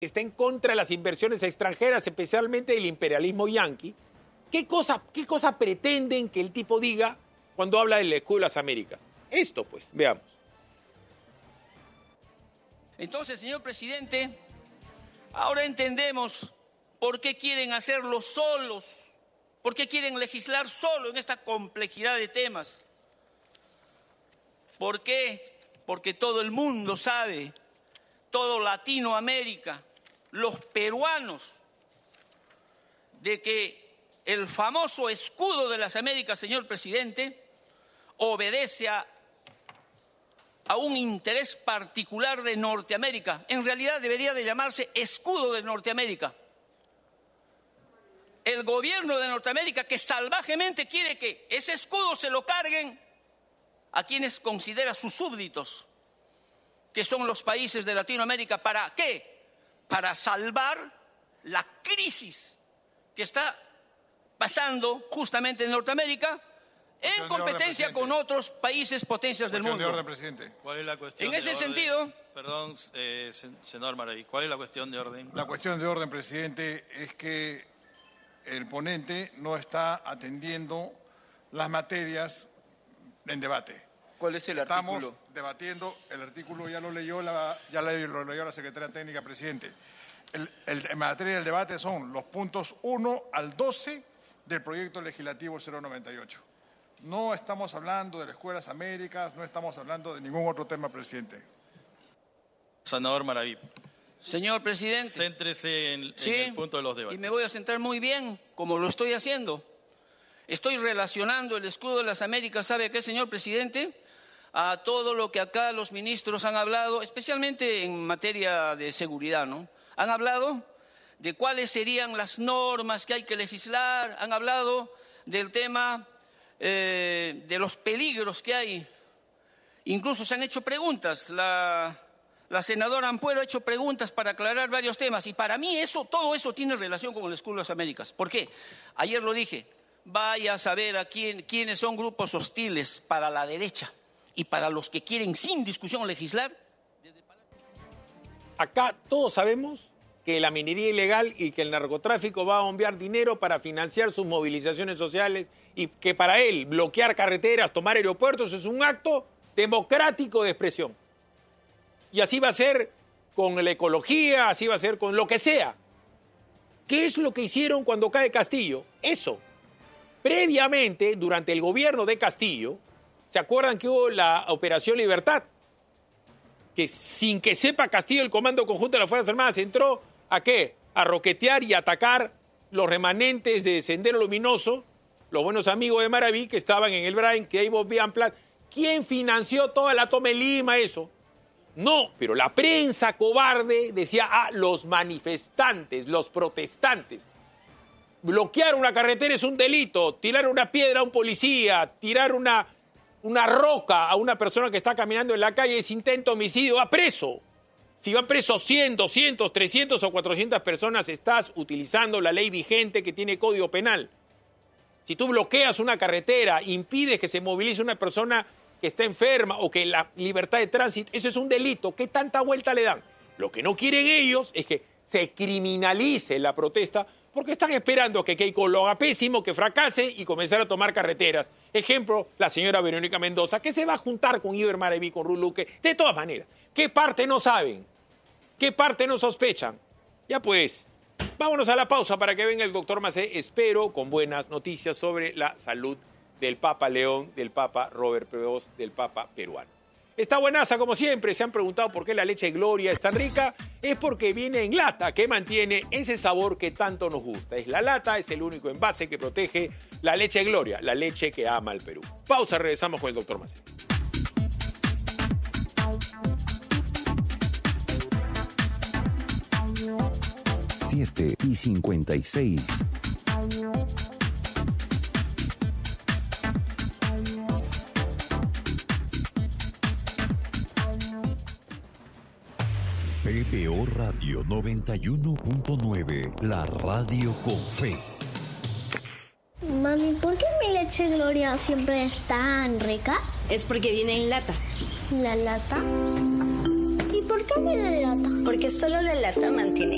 está en contra de las inversiones extranjeras, especialmente del imperialismo yanqui. ¿Qué cosa pretenden que el tipo diga cuando habla del escudo de las Américas? Esto, pues, veamos. Entonces, señor presidente, ahora entendemos por qué quieren hacerlo solos, por qué quieren legislar solo en esta complejidad de temas. ¿Por qué? Porque todo el mundo sabe, todo Latinoamérica, los peruanos, de que el famoso escudo de las Américas, señor presidente, obedece a un interés particular de Norteamérica. En realidad debería de llamarse escudo de Norteamérica. El gobierno de Norteamérica que salvajemente quiere que ese escudo se lo carguen a quienes considera sus súbditos, que son los países de Latinoamérica. ¿Para qué? Para salvar la crisis que está pasando justamente en Norteamérica en competencia con otros países potencias del mundo. Cuestión de orden, presidente. ¿Cuál es la cuestión en de ese orden? Sentido... Perdón, senador Maraví, ¿cuál es la cuestión de orden? La cuestión de orden, presidente, es que el ponente no está atendiendo las materias en debate. ¿Cuál es el artículo? artículo? Estamos debatiendo, el artículo ya lo leyó la secretaria técnica, presidente. En materia del debate son los puntos 1 al 12 del proyecto legislativo 098. No estamos hablando de las Escuelas Américas, no estamos hablando de ningún otro tema, presidente. Senador Maraví. Señor presidente. Céntrese en el punto de los debates. Y me voy a centrar muy bien, como lo estoy haciendo. Estoy relacionando el escudo de las Américas, ¿sabe qué, señor presidente? A todo lo que acá los ministros han hablado, especialmente en materia de seguridad, ¿no? Han hablado de cuáles serían las normas que hay que legislar, han hablado del tema de los peligros que hay. Incluso se han hecho preguntas. La senadora Ampuero ha hecho preguntas para aclarar varios temas. Y para mí todo eso tiene relación con el escudo de las Américas. ¿Por qué? Ayer lo dije. Vaya a saber quiénes son grupos hostiles para la derecha y para los que quieren sin discusión legislar. Acá todos sabemos que la minería ilegal y que el narcotráfico va a bombear dinero para financiar sus movilizaciones sociales y que para él bloquear carreteras, tomar aeropuertos es un acto democrático de expresión. Y así va a ser con la ecología, así va a ser con lo que sea. ¿Qué es lo que hicieron cuando cae Castillo? Eso. Previamente, durante el gobierno de Castillo, ¿se acuerdan que hubo la Operación Libertad? Que sin que sepa Castillo, el Comando Conjunto de las Fuerzas Armadas entró ¿a qué? A roquetear y atacar los remanentes de Sendero Luminoso, los buenos amigos de Maraví que estaban en el Brain, que ahí bombeaban plata. ¿Quién financió toda la toma de Lima, eso? No, pero la prensa cobarde decía, los manifestantes, los protestantes. Bloquear una carretera es un delito, tirar una piedra a un policía, tirar una roca a una persona que está caminando en la calle es intento de homicidio, va preso. Si van presos 100, 200, 300 o 400 personas, estás utilizando la ley vigente que tiene Código Penal. Si tú bloqueas una carretera, impides que se movilice una persona que está enferma o que la libertad de tránsito, eso es un delito. ¿Qué tanta vuelta le dan? Lo que no quieren ellos es que se criminalice la protesta porque están esperando que Keiko lo haga pésimo, que fracase y comenzar a tomar carreteras. Ejemplo, la señora Verónica Mendoza, que se va a juntar con Iber Maraví, con Ruth Luque. De todas maneras, ¿qué parte no saben? ¿Qué parte no sospechan? Ya pues, vámonos a la pausa para que venga el doctor Macé, espero, con buenas noticias sobre la salud del Papa León, del Papa Robert Prevost, del Papa peruano. Está buenaza, como siempre. Se han preguntado por qué la leche Gloria es tan rica. Es porque viene en lata, que mantiene ese sabor que tanto nos gusta. Es la lata, es el único envase que protege la leche Gloria, la leche que ama al Perú. Pausa, regresamos con el doctor Macé. Siete y 56. PBO Radio 91.9, la radio con fe. Mami, ¿por qué mi leche Gloria siempre es tan rica? Es porque viene en lata. ¿La lata? ¿Y por qué viene en lata? Porque solo la lata mantiene